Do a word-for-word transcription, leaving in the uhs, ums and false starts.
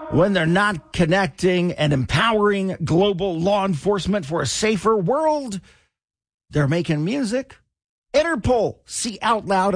when they're not connecting and empowering global law enforcement for a safer world, they're making music. Interpol, see out loud